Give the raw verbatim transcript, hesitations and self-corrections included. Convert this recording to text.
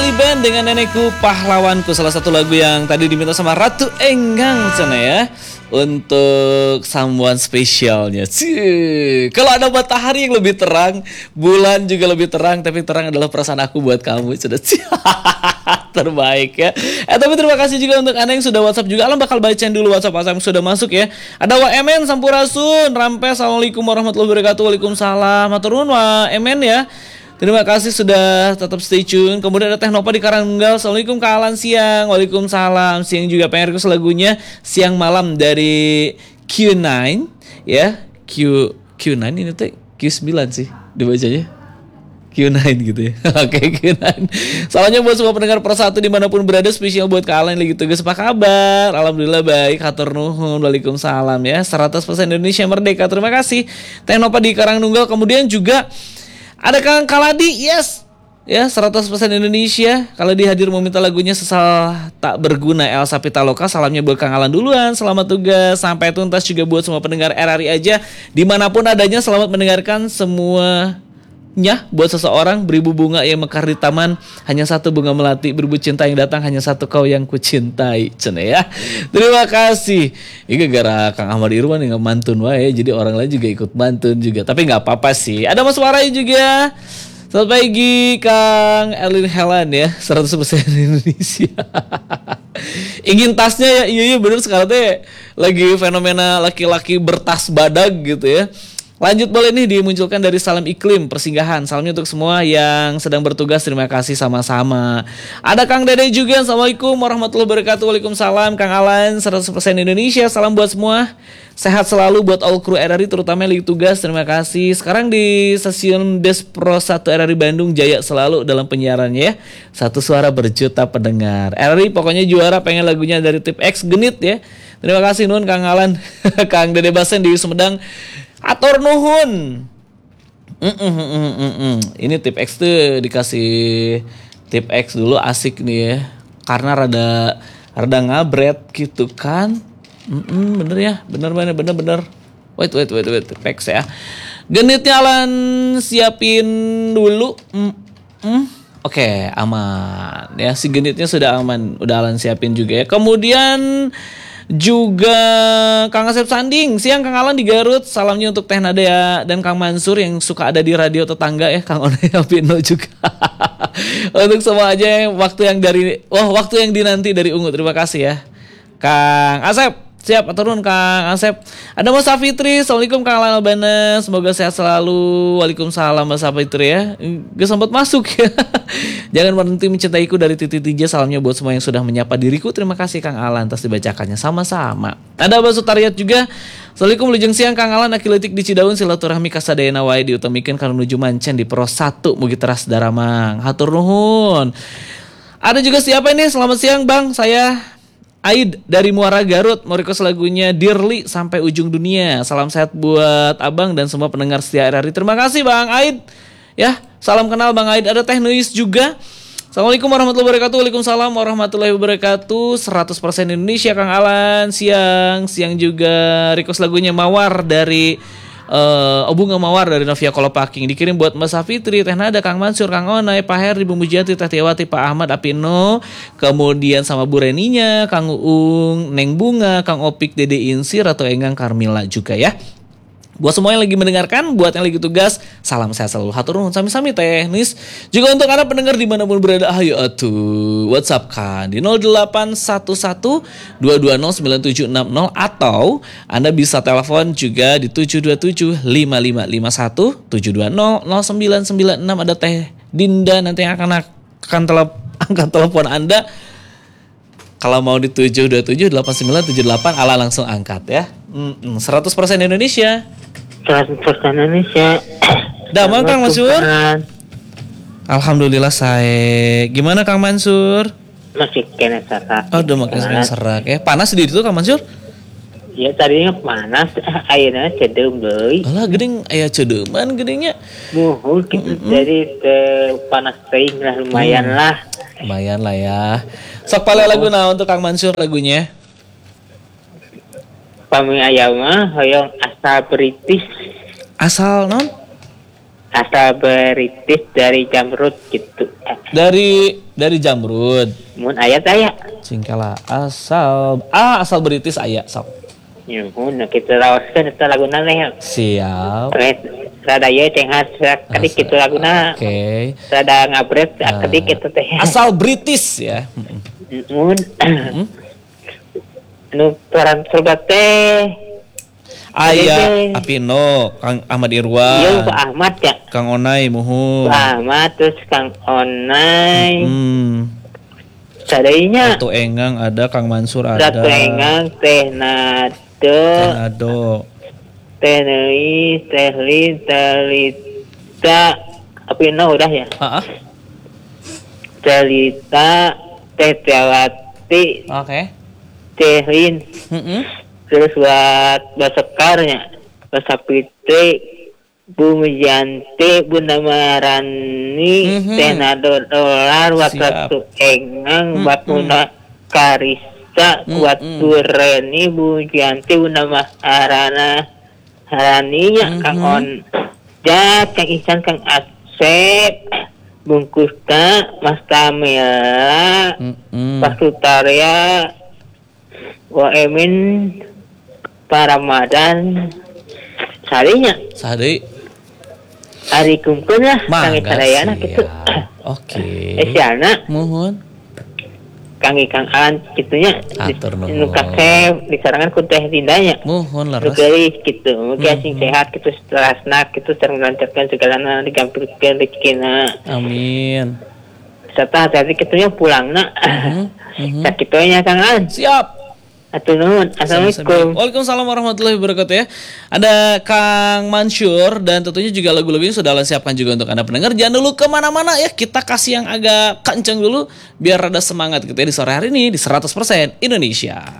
Family Band dengan Nenekku Pahlawanku, salah satu lagu yang tadi diminta sama Ratu Enggang sana ya, untuk someone spesialnya. Cih, kalau ada matahari yang lebih terang, bulan juga lebih terang, tapi terang adalah perasaan aku buat kamu. Sudah terbaik ya. Eh tapi terima kasih juga untuk Anda yang sudah WhatsApp juga. Alam bakal bacain dulu WhatsApp WhatsApp yang sudah masuk ya. Ada Wa Emen Sampurasun, Rampes, Assalamualaikum warahmatullahi wabarakatuh. Waalaikumsalam. Maturun Wa Emen ya. Terima kasih sudah tetap stay tune. Kemudian ada Teknopa di Karanggal. Assalamualaikum Kak Alan siang. Waalaikumsalam. Siang juga pengen request lagunya Siang Malam dari Q sembilan ya. Q Q sembilan ini tuh Q sembilan sih dibacanya. Q sembilan gitu ya. Oke Q sembilan. Salamnya buat semua pendengar Persatu dimanapun berada. Spesial buat Kak Alan lagi tugas. Apa kabar? Alhamdulillah baik. Hatur nuhun. Waalaikumsalam ya. seratus persen Indonesia Merdeka. Terima kasih Teknopa di Karangnunggal. Kemudian juga ada Kang Kaladi, yes. Ya, seratus persen Indonesia. Kaladi hadir meminta lagunya Sesal Tak Berguna Elsa Pitaloka. Salamnya buat Kang Alan duluan. Selamat tugas sampai tuntas juga buat semua pendengar R R I aja dimanapun adanya. Selamat mendengarkan semuanya. Buat seseorang beribu bunga yang mekar di taman, hanya satu bunga melati, beribu cinta yang datang, hanya satu kau yang kucintai. Cene ya. Terima kasih. Ini gara Kang Ahmad Irwan yang mantun wae, jadi orang lain juga ikut mantun juga. Tapi nggak apa-apa sih. Ada Mas Warai juga. Selamat pagi Kang Erlin Helan ya, seratus persen Indonesia. Ingin tasnya ya, iya iya bener sekarang teh lagi fenomena laki-laki bertas badag gitu ya. Lanjut boleh nih dimunculkan dari Salam Iklim Persinggahan. Salamnya untuk semua yang sedang bertugas. Terima kasih sama-sama. Ada Kang Dede juga. Assalamualaikum warahmatullahi wabarakatuh. Waalaikumsalam Kang Alan seratus persen Indonesia. Salam buat semua. Sehat selalu buat all kru R R I terutama yang lagi tugas. Terima kasih. Sekarang di stasiun Despro satu R R I Bandung jaya selalu dalam penyiarannya ya. Satu suara berjuta pendengar. R R I pokoknya juara, pengen lagunya dari Tip X genit ya. Terima kasih nun Kang Alan. Kang Dede Basen di Sumedang. Atur nuhun. Mm -mm, mm -mm, mm -mm. Ini Tip X tuh dikasih Tip X dulu asik nih ya. Karena rada rada ngabret gitu kan. Mm -mm, bener ya, bener bener bener bener. Wait wait wait wait Tip X ya. Genitnya Alan siapin dulu. Mm -mm. Oke, okay, aman. Ya si genitnya sudah aman, udah Alan siapin juga ya. Kemudian juga Kang Asep Sanding, siang Kang Alan di Garut. Salamnya untuk Teh Nada ya, dan Kang Mansur yang suka ada di radio tetangga ya. Kang Onaya Pino juga. Untuk semua aja yang waktu yang dari wah waktu yang dinanti dari Ungu. Terima kasih ya Kang Asep. Siap, turun Kang Asep. Ada Mas Safitri. Assalamualaikum Kang Alan Albana. Semoga sehat selalu. Waalaikumsalam Mas Safitri ya. Gak sempat masuk ya. Jangan berhenti mencintaiku dari titik tiga. Salamnya buat semua yang sudah menyapa diriku. Terima kasih Kang Alan atas dibacakannya sama-sama. Ada Abah Sutariat juga. Assalamualaikum lujeng siang Kang Alan Akiletik di Cidaun silaturahmi kasadayana wae diutamikan karena menuju mancen di Pro satu Mugi Teras Daramang. Hatur nuhun. Ada juga siapa ini? Selamat siang Bang. Saya Aid dari Muara Garut mau request lagunya Dearly Sampai Ujung Dunia. Salam sehat buat Abang dan semua pendengar setia R R I. Terima kasih Bang Aid. Ya, salam kenal Bang Aid. Ada Teh Nuis juga. Assalamualaikum warahmatullahi wabarakatuh. Waalaikumsalam warahmatullahi wabarakatuh. seratus persen Indonesia Kang Alan. Siang, siang juga request lagunya Mawar dari Uh, oh bunga mawar dari Novia Kolopaking dikirim buat Mas Safitri, Teh Nada, Kang Mansur, Kang Onay, Pak Herdi, Bumbu Jati, Teh Tiawati, Pak Ahmad, Apino, kemudian sama Bu Reninya, Kang Uung, Neng Bunga, Kang Opik, Dede Insir, atau Enggang Karmila juga ya. Buat semua yang lagi mendengarkan, buat yang lagi tugas, salam sehat selalu. Hatur nuhun sami-sami teknis. Juga untuk Anda pendengar dimanapun berada, ayo atuh WhatsApp kan di nol delapan satu satu dua dua nol sembilan tujuh enam nol atau Anda bisa telepon juga di tujuh dua tujuh lima lima lima satu tujuh dua nol nol sembilan sembilan enam. Ada Teh Dinda nanti yang akan akan telep, angkat telepon Anda. Kalau mau di tujuh dua tujuh delapan sembilan tujuh delapan, ala langsung angkat ya. Mm-mm, seratus persen Indonesia. seratus persen Indonesia. Damang Kang Mansur. Alhamdulillah saya. Gimana Kang Mansur? Masih kena serak. Aduh makin kena serak ya. Panas di itu Kang Mansur? Ya tadinya panas, airnya cedem deui. Alah geuning aya cedeman geuningnya. Muhul gitu. Mm-hmm. Jadi te, panas teuing lah lumayan hmm. lah. Lumayan lah ya. Sok pale lagu nah untuk Kang Mansur lagunya. Pami aya mah hoyong asal British. Asal non? asal beritis dari Jamrud gitu. Dari dari Jamrud. Mun ayat aya. Singkala asal ah asal beritis aya sok. Ya mun kita raoskeun eta laguna teh. Siap. Rada ieu teh kadik kitu laguna. Oke. Okay. Rada ngabret kadik kitu teh. Asal British ya. Mun anu peran surga teh Aya Apino, Kang Ahmad Irwan. Iya, Pak Ahmad ya. Kang Onai muhun. Pak Ahmad terus Kang Onai. Hmm. Sadainya. Ratu Engang ada, Kang Mansur ada. Ratu Engang, Teh Nado. Teh Nado. Teh Neui, Teh Lin, Teh Lita. Apino udah ya? Heeh. Teh Lita, Teh Tiawati. Oke. Teh Lin. Heeh. Terus buat Basekarnya, Basapitri, Bu Mujanti, Bunda Marani, Mm-hmm. Teh Nado Dolar, buat Siap. Ratu Engang, buat Mm-mm. Bunda Karisa, buat Mm-mm. Bu Reni, Bu Mujanti, Bunda Maharana, Haraninya, Kang Mm-hmm. On, Jak, Kang Ihsan, Kang Asep, Bungkusna, Mas Tamela, Mm-mm. Pak Sutaria, Wa Emin, Pak Ramadan, salinya Sadi. Ari kumpul lah, kangi Mangga sadayana siap. gitu. Oke. Esiana, Muhun. kangi Kang An, gitunya. Atur nuhun. Nu kasep, disarangan ku teh dindanya. Muhun Nu leres. geulis gitu, mugi asing Mhm. sehat gitu, setelasna gitu, sareng lancarkan segalana, digampurkeun rezekina. Amin. Serta hati-hati kitunya pulangna. Mhm. Mhm. Sakitonya Kang An. Siap. Atur nuhun. Assalamualaikum. Waalaikumsalam warahmatullahi wabarakatuh ya. Ada Kang Mansur dan tentunya juga lagu-lagu yang sudah Alan siapkan juga untuk Anda pendengar. Jangan dulu kemana-mana ya. Kita kasih yang agak kenceng dulu biar rada semangat gitu ya di sore hari ini di seratus persen Indonesia.